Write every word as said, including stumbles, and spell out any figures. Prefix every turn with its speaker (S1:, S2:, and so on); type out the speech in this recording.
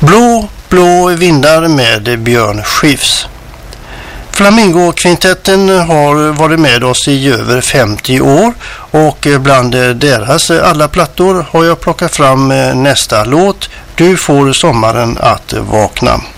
S1: Blå, blå vindar med Björn Skifs. Flamingo-kvintetten har varit med oss i över femtio år och bland deras alla plattor har jag plockat fram nästa låt, Du får sommaren att vakna.